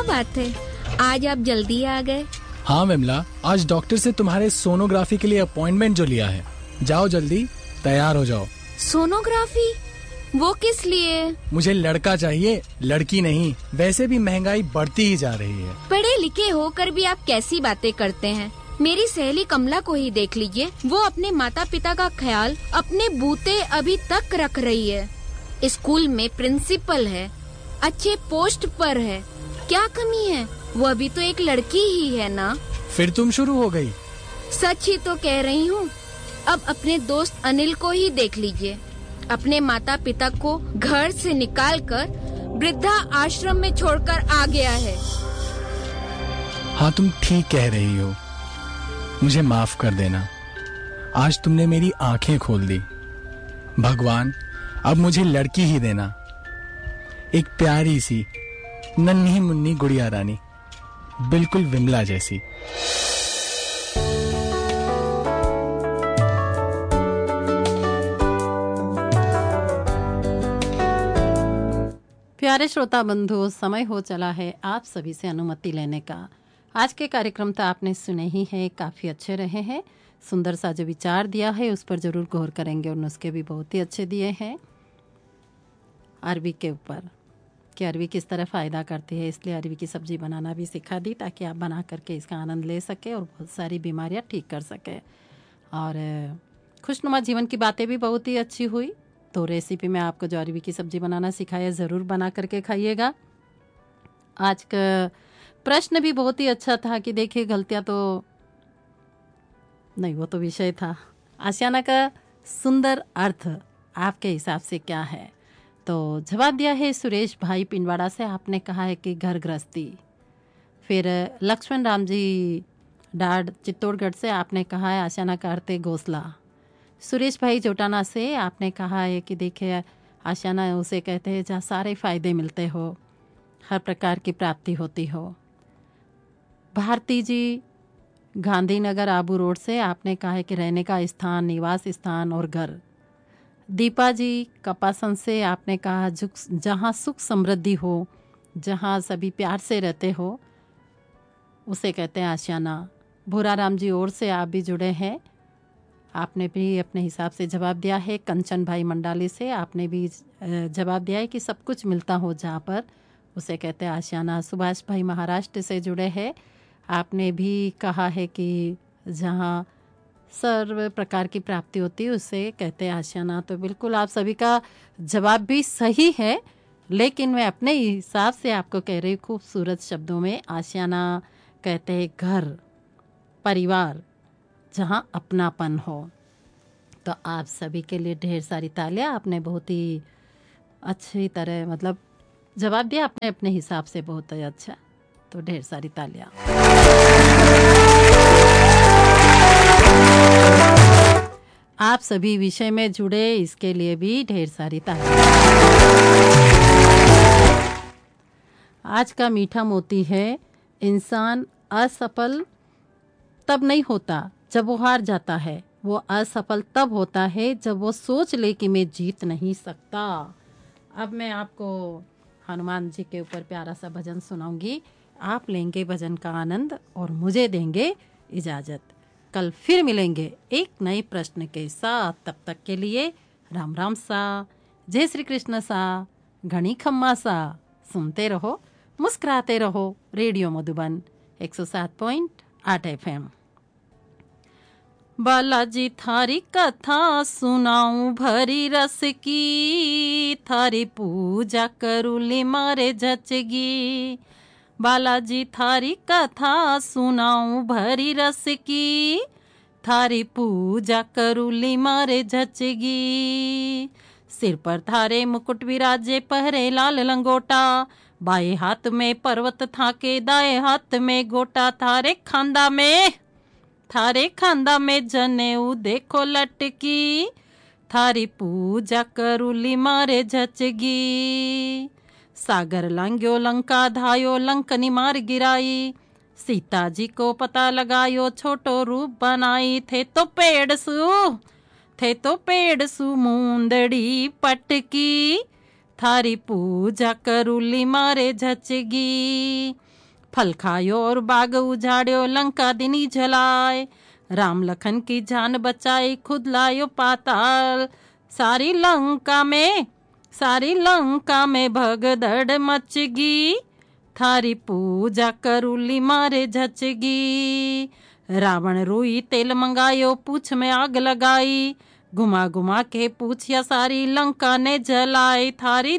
बात है, आज आप जल्दी आ गए। हाँ विमला, आज डॉक्टर से तुम्हारे सोनोग्राफी के लिए अपॉइंटमेंट जो लिया है। जाओ जल्दी तैयार हो जाओ। सोनोग्राफी? वो किस लिए? मुझे लड़का चाहिए, लड़की नहीं। वैसे भी महंगाई बढ़ती ही जा रही है। पढ़े लिखे होकर भी आप कैसी बातें करते हैं। मेरी सहेली कमला को ही देख लीजिए, वो अपने माता पिता का ख्याल अपने बूते अभी तक रख रही है। स्कूल में प्रिंसिपल है, अच्छे पोस्ट पर है, क्या कमी है? वो अभी तो एक लड़की ही है ना। फिर तुम शुरू हो गई। सच ही तो कह रही हूँ। अब अपने दोस्त अनिल को ही देख लीजिए, अपने माता पिता को घर से निकालकर वृद्धा आश्रम में छोड़कर आ गया है। हाँ तुम ठीक कह रही हो, मुझे माफ कर देना। आज तुमने मेरी आंखें खोल दी। भगवान अब मुझे लड़की ही देना, एक प्यारी सी नन्ही मुन्नी गुड़िया रानी, बिल्कुल विमला जैसी। प्यारे श्रोता बंधु, समय हो चला है आप सभी से अनुमति लेने का। आज के कार्यक्रम तो आपने सुने ही हैं, काफ़ी अच्छे रहे हैं। सुंदर सा जो विचार दिया है उस पर ज़रूर गौर करेंगे, और नुस्खे भी बहुत ही अच्छे दिए हैं अरबी के ऊपर कि अरबी किस तरह फ़ायदा करती है। इसलिए अरबी की सब्ज़ी बनाना भी सिखा दी ताकि आप बना करके इसका आनंद ले सके और बहुत सारी बीमारियां ठीक कर सके। और खुशनुमा जीवन की बातें भी बहुत ही अच्छी हुई। तो रेसिपी में आपको जो अरबी की सब्ज़ी बनाना सिखाया, ज़रूर बना करके खाइएगा। आज का प्रश्न भी बहुत ही अच्छा था कि देखिए गलतियाँ तो नहीं, वो तो विषय था। आशियाना का सुंदर अर्थ आपके हिसाब से क्या है? तो जवाब दिया है सुरेश भाई पिंडवाड़ा से। आपने कहा है कि घर गृहस्थी। फिर लक्ष्मण राम जी डाड चित्तौड़गढ़ से आपने कहा है आशियाना का अर्थ है घोंसला। सुरेश भाई जोटाना से आपने कहा है कि देखिए आशियाना उसे कहते हैं जहाँ सारे फ़ायदे मिलते हो, हर प्रकार की प्राप्ति होती हो। भारती जी गांधीनगर आबू रोड से आपने कहा है कि रहने का स्थान, निवास स्थान और घर। दीपा जी कपासन से आपने कहा जहाँ सुख समृद्धि हो, जहाँ सभी प्यार से रहते हो, उसे कहते हैं आशियाना। भूराराम जी और से आप भी जुड़े हैं, आपने भी अपने हिसाब से जवाब दिया है। कंचन भाई मंडाली से आपने भी जवाब दिया है कि सब कुछ मिलता हो जहाँ पर, उसे कहते हैं आशियाना। सुभाष भाई महाराष्ट्र से जुड़े हैं, आपने भी कहा है कि जहाँ सर्व प्रकार की प्राप्ति होती है उसे कहते हैं आशियाना। तो बिल्कुल आप सभी का जवाब भी सही है, लेकिन मैं अपने हिसाब से आपको कह रही हूँ खूबसूरत शब्दों में आशियाना कहते हैं घर, परिवार, जहाँ अपनापन हो। तो आप सभी के लिए ढेर सारी तालियां। आपने बहुत ही अच्छी तरह मतलब जवाब दिया आपने अपने हिसाब से, बहुत ही अच्छा। तो ढेर सारी तालियां। आप सभी विषय में जुड़े, इसके लिए भी ढेर सारी तालियां। आज का मीठा मोती है, इंसान असफल तब नहीं होता जब वो हार जाता है, वो असफल तब होता है जब वो सोच ले कि मैं जीत नहीं सकता। अब मैं आपको हनुमान जी के ऊपर प्यारा सा भजन सुनाऊंगी। आप लेंगे भजन का आनंद और मुझे देंगे इजाज़त। कल फिर मिलेंगे एक नए प्रश्न के साथ। तब तक के लिए राम राम सा, जय श्री कृष्ण सा, घनी खम्मा सा। सुनते रहो, मुस्कुराते रहो। Radio Madhuban 107.8 FM। बालाजी थारी कथा सुनाऊं भरी रस की, थारी पूजा करूली मारे जचगी। बालाजी थारी कथा सुनाऊं भरी रस की, थारी पूजा करूली मारे जचगी। सिर पर थारे मुकुट विराजे, पहरे लाल लंगोटा, बाएं हाथ में पर्वत थाके, दाएं हाथ में गोटा। थारे खांदा में जनेऊ देखो लटकी, थारी पूजा करूली मारे जचगी। सागर लांग्यो लंका धायो, लंकनी मार गिराई, सीता जी को पता लगायो, छोटो रूप बनाई। थे तो पेड़ सु मूंदड़ी पटकी, थारी पूजा करूली मारे झचगी। फल खायो और बाग उजाड़्यो, लंका दिनी जलाए। राम लखन की जान बचाई, खुद लायो पाताल। सारी लंका में भगदड़ मचगी, थारी पूजा करूली मारे झचगी। रावण रोई तेल मंगायो, पूछ में आग लगाई। घुमा घुमा के पूछिया, सारी लंका ने जलाई। थारी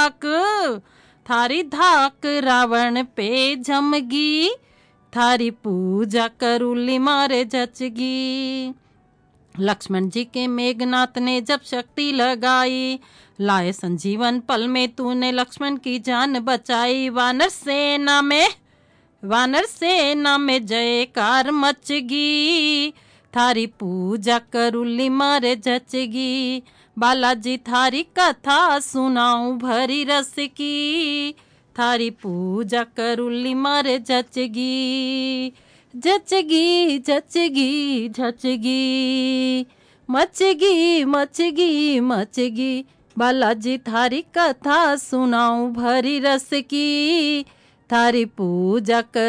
धाक रावण पे जमगी, थारी पूजा करूली मारे झचगी। लक्ष्मण जी के मेघनाथ ने जब शक्ति लगाई, लाए संजीवन पल में तूने लक्ष्मण की जान बचाई। वानर सेना में जयकार मचगी, थारी पूजा करूली मारे जचगी। बालाजी थारी कथा सुनाऊं भरी रस की, थारी पूजा करूली मारे जचगी। जचगी जचगी झचगी, मचगी। बालाजी थारी कथा सुनाऊं भरी रस की, थारी पूजा कर